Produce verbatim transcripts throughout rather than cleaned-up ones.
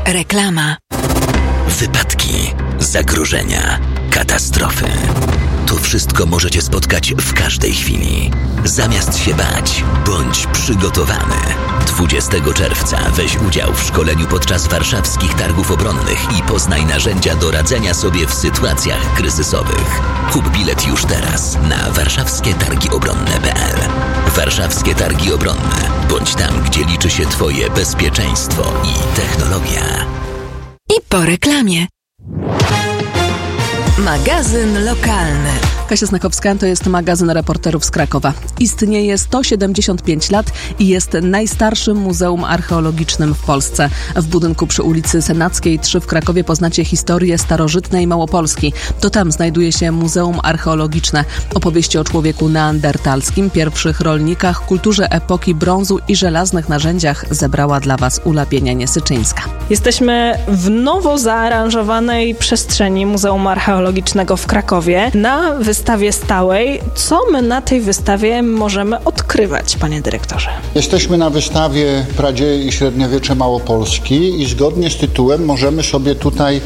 Reklama. Wypadki, zagrożenia, katastrofy. To wszystko możecie spotkać w każdej chwili. Zamiast się bać, bądź przygotowany. dwudziestego czerwca weź udział w szkoleniu podczas warszawskich targów obronnych i poznaj narzędzia do radzenia sobie w sytuacjach kryzysowych. Kup bilet już teraz na warszawskie targi obronne kropka p l. Warszawskie Targi Obronne. Bądź tam, gdzie liczy się Twoje bezpieczeństwo i technologia. I po reklamie. Magazyn lokalny. Kasia Znakowska, to jest magazyn reporterów z Krakowa. Istnieje sto siedemdziesiąt pięć lat i jest najstarszym muzeum archeologicznym w Polsce. W budynku przy ulicy Senackiej trzy w Krakowie poznacie historię starożytnej Małopolski. To tam znajduje się Muzeum Archeologiczne. Opowieści o człowieku neandertalskim, pierwszych rolnikach, kulturze epoki brązu i żelaznych narzędziach zebrała dla Was Ula Pienianie-Syczyńska. Jesteśmy w nowo zaaranżowanej przestrzeni Muzeum Archeologicznego w Krakowie na wystawie stałej. Co my na tej wystawie możemy odkrywać, panie dyrektorze? Jesteśmy na wystawie Pradzieje i średniowiecze Małopolski i zgodnie z tytułem możemy sobie tutaj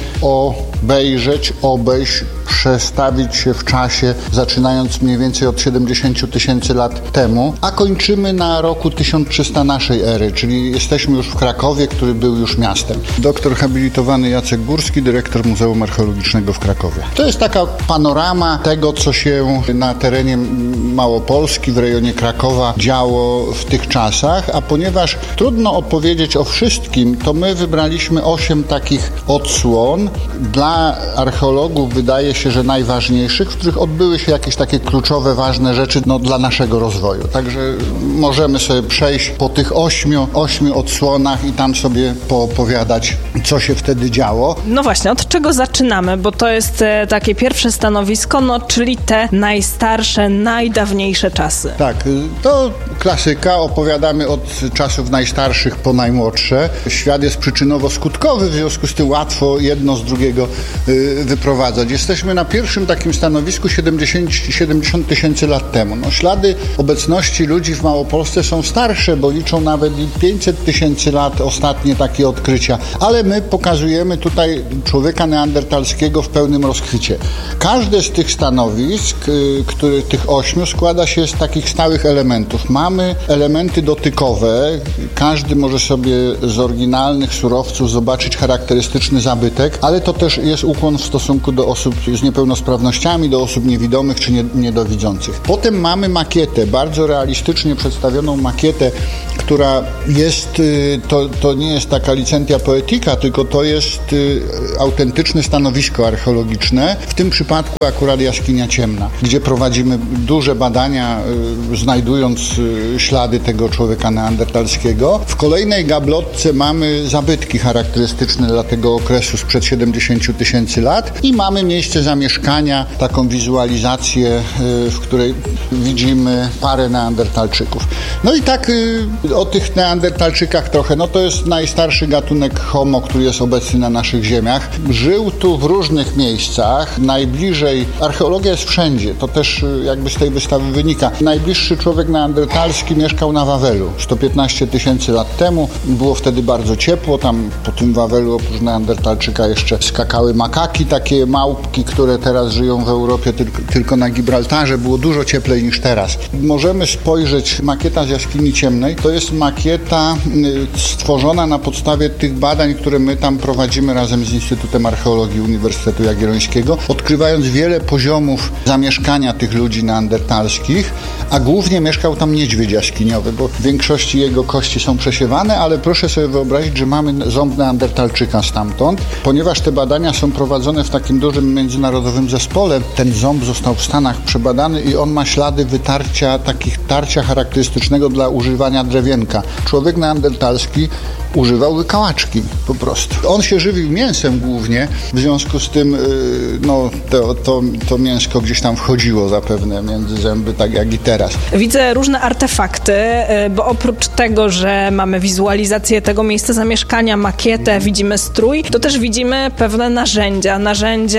obejrzeć, obejść, przestawić się w czasie, zaczynając mniej więcej od siedemdziesiąt tysięcy lat temu, a kończymy na roku tysiąc trzysta naszej ery, czyli jesteśmy już w Krakowie, który był już miastem. Doktor habilitowany Jacek Górski, dyrektor Muzeum Archeologicznego w Krakowie. To jest taka panorama tego, co się na terenie Małopolski, w rejonie Krakowa działo w tych czasach, a ponieważ trudno opowiedzieć o wszystkim, to my wybraliśmy osiem takich odsłon. Dla archeologów wydaje się, że najważniejszych, w których odbyły się jakieś takie kluczowe, ważne rzeczy no, dla naszego rozwoju. Także możemy sobie przejść po tych ośmiu, ośmiu odsłonach i tam sobie poopowiadać, co się wtedy działo. No właśnie, od czego zaczynamy? Bo to jest e, takie pierwsze stanowisko, no czyli te najstarsze, najdawniejsze czasy. Tak, to klasyka. Opowiadamy od czasów najstarszych po najmłodsze. Świat jest przyczynowo-skutkowy, w związku z tym łatwo jedno z drugiego y, wyprowadzać. Jesteśmy na pierwszym takim stanowisku siedemdziesiąt tysięcy lat temu. No, ślady obecności ludzi w Małopolsce są starsze, bo liczą nawet i pięćset tysięcy lat, ostatnie takie odkrycia. Ale my pokazujemy tutaj człowieka neandertalskiego w pełnym rozkwicie. Każde z tych stanowisk, który, tych ośmiu, składa się z takich stałych elementów. Mamy elementy dotykowe. Każdy może sobie z oryginalnych surowców zobaczyć charakterystyczny zabytek, ale to też jest ukłon w stosunku do osób z niepełnosprawnościami, do osób niewidomych czy nie, niedowidzących. Potem mamy makietę, bardzo realistycznie przedstawioną makietę, która jest, to, to nie jest taka licentia poetica, tylko to jest autentyczne stanowisko archeologiczne. W tym przypadku akurat jaskinia ciemna, gdzie prowadzimy duże badania, znajdując ślady tego człowieka neandertalskiego. W kolejnej gablotce mamy zabytki charakterystyczne dla tego okresu sprzed siedemdziesięciu tysięcy lat i mamy miejsce zamieszkania, taką wizualizację, w której widzimy parę neandertalczyków. No i tak o tych neandertalczykach trochę. No to jest najstarszy gatunek homo, który jest obecny na naszych ziemiach. Żył tu w różnych miejscach. Najbliżej, archeologia jest wszędzie, to też jakby z tej wystawy wynika. Najbliższy człowiek neandertalski mieszkał na Wawelu sto piętnaście tysięcy lat temu. Było wtedy bardzo ciepło, tam po tym Wawelu oprócz neandertalczyka jeszcze skakały makaki, takie małpki, które teraz żyją w Europie tylko, tylko na Gibraltarze. Było dużo cieplej niż teraz. Możemy spojrzeć, makieta z jaskini ciemnej, to jest makieta stworzona na podstawie tych badań, które my tam prowadzimy razem z Instytutem Archeologii Uniwersytetu Jagiellońskiego, odkrywając wiele poziomów zamieszkania tych ludzi neandertalskich, a głównie mieszkał tam niedźwiedź jaskiniowy, bo w większości jego kości są przesiewane, ale proszę sobie wyobrazić, że mamy ząb neandertalczyka stamtąd. Ponieważ te badania są prowadzone w takim dużym międzynarodowym zespole, ten ząb został w Stanach przebadany i on ma ślady wytarcia, takich tarcia charakterystycznego dla używania drewienka. Człowiek neandertalski używał wykałaczki po prostu. On się żywił mięsem głównie, w związku z tym no, to, to, to mięsko gdzieś tam wchodziło zapewne między zęby, tak jak i teraz. Widzę różne artefakty, bo oprócz tego, że mamy wizualizację tego miejsca zamieszkania, makietę, widzimy strój, to też widzimy pewne narzędzia, narzędzia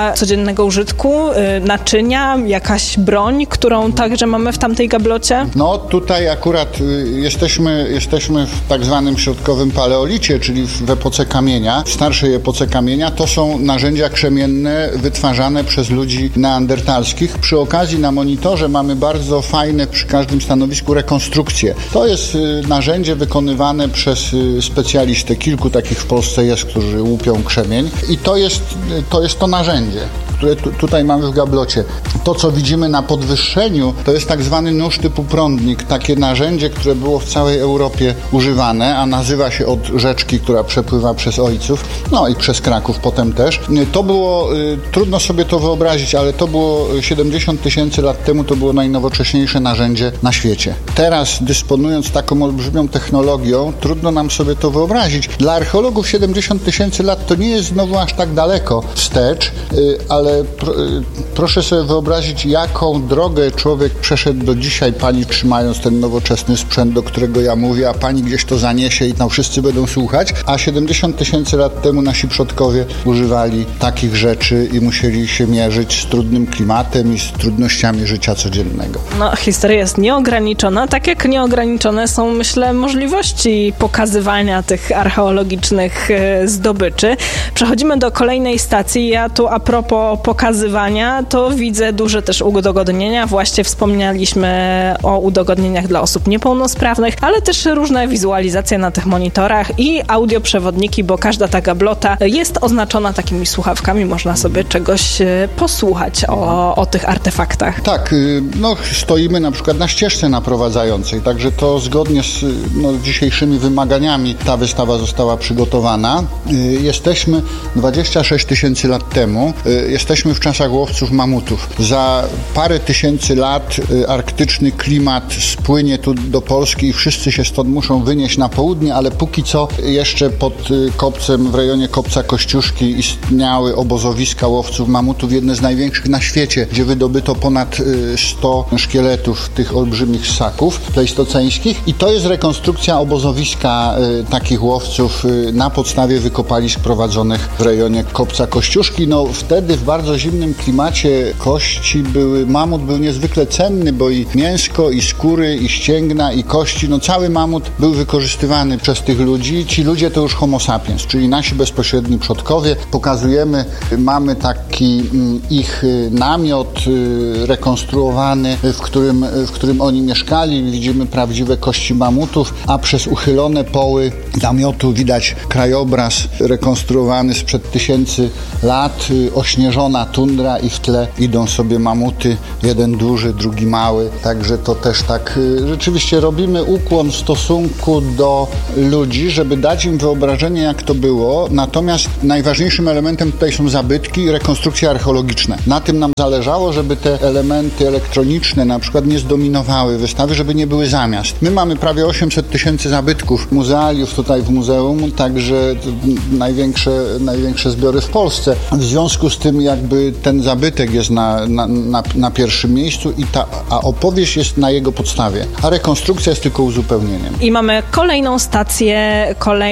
dla codziennego użytku, naczynia, jakaś broń, którą także mamy w tamtej gablocie? No tutaj akurat jesteśmy, jesteśmy w tak zwanym środkowym paleolicie, czyli w epoce kamienia, w starszej epoce kamienia. To są narzędzia krzemienne wytwarzane przez ludzi neandertalskich. Przy okazji na monitorze mamy bardzo fajne przy każdym stanowisku rekonstrukcje. To jest narzędzie wykonywane przez specjalistę. Kilku takich w Polsce jest, którzy łupią krzemień. I to jest to, jest to narzędzie, które tu, tutaj mamy w gablocie. To, co widzimy na podwyższeniu, to jest tak zwany nóż typu prądnik. Takie narzędzie, które było w całej Europie używane, a nazywa się od rzeczki, która przepływa przez Ojców, no i przez Kraków potem też. To było, y, trudno sobie to wyobrazić, ale to było siedemdziesiąt tysięcy lat temu, to było najnowocześniejsze narzędzie na świecie. Teraz, dysponując taką olbrzymią technologią, trudno nam sobie to wyobrazić. Dla archeologów siedemdziesiąt tysięcy lat to nie jest znowu aż tak daleko wstecz, y, ale pro, y, proszę sobie wyobrazić, jaką drogę człowiek przeszedł do dzisiaj, pani trzymając ten nowoczesny sprzęt, do którego ja mówię, a pani gdzieś to zaniesie i tam wszyscy będą słuchać, a siedemdziesiąt tysięcy lat temu nasi przodkowie używali takich rzeczy i musieli się mierzyć z trudnym klimatem i z trudnościami życia codziennego. No, historia jest nieograniczona, tak jak nieograniczone są, myślę, możliwości pokazywania tych archeologicznych zdobyczy. Przechodzimy do kolejnej stacji. Ja tu a propos pokazywania, to widzę duże też udogodnienia. Właśnie wspomnieliśmy o udogodnieniach dla osób niepełnosprawnych, ale też różne wizualizacje na tych monitorach i audioprzewodniki, bo każda ta gablota jest oznaczona takimi słuchawkami. Można sobie czegoś posłuchać o, o tych artefaktach. Tak, no stoimy na przykład na ścieżce naprowadzającej, także to zgodnie z no, dzisiejszymi wymaganiami ta wystawa została przygotowana. Jesteśmy dwadzieścia sześć tysięcy lat temu, jesteśmy w czasach łowców mamutów. Za parę tysięcy lat arktyczny klimat spłynie tu do Polski i wszyscy się stąd muszą wynieść na południe, ale póki co jeszcze pod kopcem, w rejonie kopca Kościuszki istniały obozowiska łowców mamutów, jedne z największych na świecie, gdzie wydobyto ponad sto szkieletów tych olbrzymich ssaków pleistoceńskich i to jest rekonstrukcja obozowiska y, takich łowców y, na podstawie wykopalisk prowadzonych w rejonie kopca Kościuszki. No wtedy w bardzo zimnym klimacie kości były, mamut był niezwykle cenny, bo i mięsko, i skóry, i ścięgna, i kości, no cały mamut był wykorzystywany przez tych ludzi. Ci ludzie to już homo sapiens, czyli nasi bezpośredni przodkowie. Pokazujemy, mamy taki mm, ich namiot y, rekonstruowany, w którym, w którym oni mieszkali. Widzimy prawdziwe kości mamutów, a przez uchylone poły namiotu widać krajobraz rekonstruowany sprzed tysięcy lat, ośnieżona tundra i w tle idą sobie mamuty, jeden duży, drugi mały, także to też tak rzeczywiście robimy ukłon w stosunku do ludzi, żeby dać im wyobrażenie, jak to było, natomiast najważniejszym elementem tutaj są zabytki i rekonstrukcje archeologiczne. Na tym nam zależało, żeby te elementy elektroniczne na przykład nie zdominowały wystawy, żeby nie były zamiast. My mamy prawie osiemset tysięcy zabytków muzealiów tutaj w muzeum, także największe, największe zbiory w Polsce. W związku z tym jakby ten zabytek jest na, na, na, na pierwszym miejscu i ta a opowieść jest na jego podstawie, a rekonstrukcja jest tylko uzupełnieniem. I mamy kolejną stację,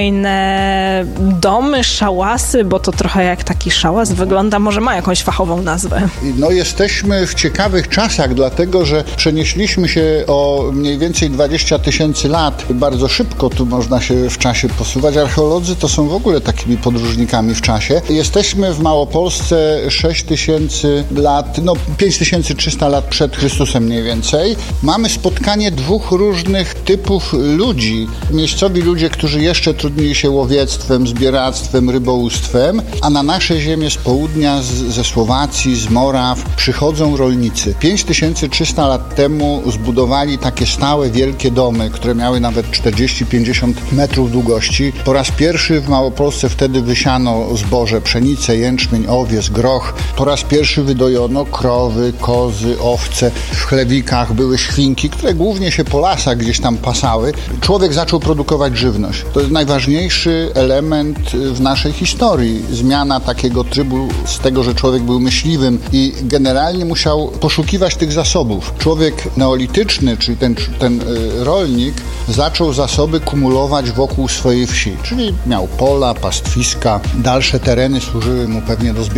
kolejne domy, szałasy, bo to trochę jak taki szałas wygląda, może ma jakąś fachową nazwę. No jesteśmy w ciekawych czasach, dlatego że przenieśliśmy się o mniej więcej dwadzieścia tysięcy lat. Bardzo szybko tu można się w czasie posuwać. Archeolodzy to są w ogóle takimi podróżnikami w czasie. Jesteśmy w Małopolsce sześć tysięcy lat, no pięć tysięcy trzysta lat przed Chrystusem mniej więcej. Mamy spotkanie dwóch różnych typów ludzi. Miejscowi ludzie, którzy jeszcze trudnili się łowiectwem, zbieractwem, rybołówstwem, a na nasze ziemię z południa, z, ze Słowacji, z Moraw przychodzą rolnicy. pięć tysięcy trzysta lat temu zbudowali takie stałe, wielkie domy, które miały nawet czterdzieści pięćdziesiąt metrów długości. Po raz pierwszy w Małopolsce wtedy wysiano zboże, pszenicę, jęczmień, owiec, groch. Po raz pierwszy wydojono krowy, kozy, owce. W chlewikach były świnki, które głównie się po lasach gdzieś tam pasały. Człowiek zaczął produkować żywność. To jest najważniejszy element w naszej historii. Zmiana takiego trybu z tego, że człowiek był myśliwym i generalnie musiał poszukiwać tych zasobów. Człowiek neolityczny, czyli ten, ten y, rolnik, zaczął zasoby kumulować wokół swojej wsi, czyli miał pola, pastwiska, dalsze tereny służyły mu pewnie do zbierania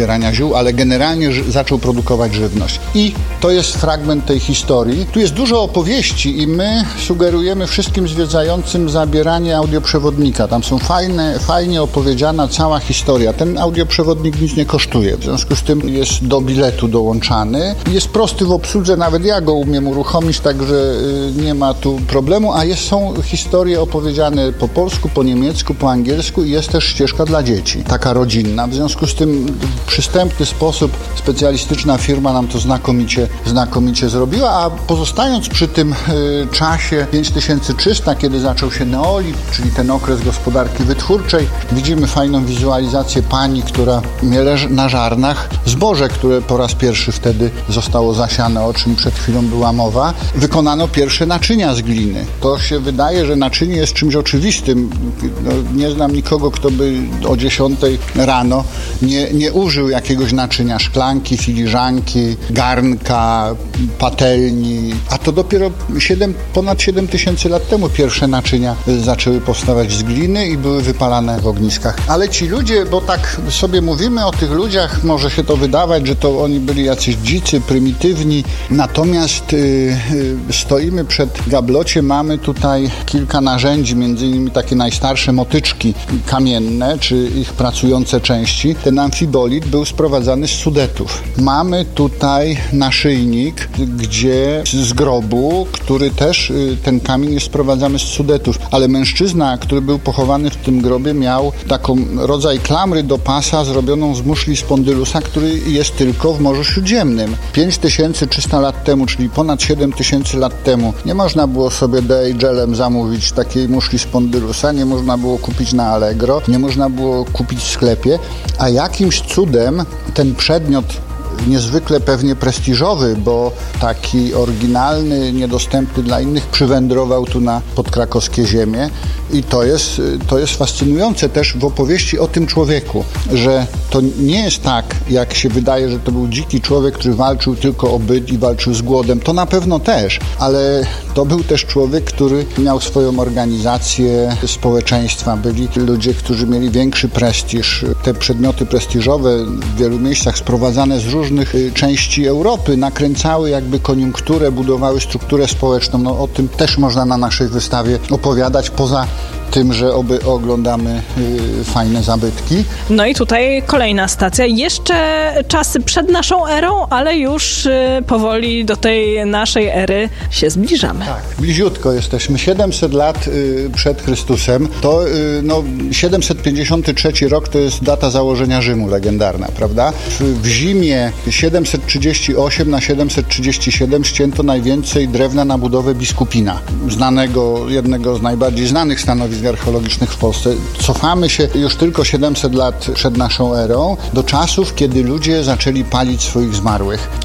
zbierania ziół, ale generalnie ż- zaczął produkować żywność. I to jest fragment tej historii. Tu jest dużo opowieści i my sugerujemy wszystkim zwiedzającym zabieranie audioprzewodnika. Tam są fajne, fajnie opowiedziana cała historia. Ten audioprzewodnik nic nie kosztuje. W związku z tym jest do biletu dołączany. Jest prosty w obsłudze, nawet ja go umiem uruchomić, także y, nie ma tu problemu, a jest, są historie opowiedziane po polsku, po niemiecku, po angielsku i jest też ścieżka dla dzieci, taka rodzinna. W związku z tym w przystępny sposób specjalistyczna firma nam to znakomicie, znakomicie zrobiła, a pozostając przy tym y, czasie pięć tysięcy trzysta, kiedy zaczął się neolit, czyli ten okres gospodarki wytwórczej, widzimy fajną wizualizację pani, która miele na żarnach zboże, które po raz pierwszy wtedy zostało zasiane, o czym przed chwilą była mowa. Wykonano pierwsze naczynia z gliny. To się wydaje, że naczynie jest czymś oczywistym. No, nie znam nikogo, kto by o dziesiątej rano nie, nie użył jakiegoś naczynia, szklanki, filiżanki, garnka, patelni, a to dopiero siedem, ponad siedem tysięcy lat temu pierwsze naczynia zaczęły powstawać z gliny i były wypalane w ogniskach. Ale ci ludzie, bo tak sobie mówimy o tych ludziach, może się to wydawać, że to oni byli jacyś dzicy, prymitywni, natomiast y, y, stoimy przed gablocie, mamy tutaj kilka narzędzi, między innymi takie najstarsze motyczki kamienne, czy ich pracujące części. Ten amfibolit był sprowadzany z Sudetów. Mamy tutaj naszyjnik, gdzie z grobu, który też, y, ten kamień jest sprowadzany z Sudetów, ale mężczyzna, który był pochowany w tym grobie, miał taką rodzaj klamry do pasa zrobioną z muszli spondylusa, który jest tylko w Morzu Śródziemnym. pięć tysięcy trzysta lat temu, czyli ponad siedem tysięcy lat temu, nie można było sobie D H L-em zamówić takiej muszli spondylusa, nie można było kupić na Allegro, nie można było kupić w sklepie, a jakimś cudem ten przedmiot niezwykle pewnie prestiżowy, bo taki oryginalny, niedostępny dla innych, przywędrował tu na podkrakowskie ziemie i to jest, to jest fascynujące też w opowieści o tym człowieku, że to nie jest tak, jak się wydaje, że to był dziki człowiek, który walczył tylko o byt i walczył z głodem. To na pewno też, ale to był też człowiek, który miał swoją organizację społeczeństwa. Byli ludzie, którzy mieli większy prestiż. Te przedmioty prestiżowe w wielu miejscach sprowadzane z różnych części Europy nakręcały jakby koniunkturę, budowały strukturę społeczną. No, o tym też można na naszej wystawie opowiadać, poza tym, że oby oglądamy y, fajne zabytki. No i tutaj kolejna stacja. Jeszcze czasy przed naszą erą, ale już y, powoli do tej naszej ery się zbliżamy. Tak, bliziutko jesteśmy. siedemset lat y, przed Chrystusem. To y, no, siedemset pięćdziesiąty trzeci rok to jest data założenia Rzymu legendarna, prawda? W, w zimie siedemset trzydzieści osiem na siedemset trzydzieści siedem ścięto najwięcej drewna na budowę biskupina, znanego, jednego z najbardziej znanych stanowisk archeologicznych w Polsce. Cofamy się już tylko siedemset lat przed naszą erą do czasów, kiedy ludzie zaczęli palić swoich zmarłych.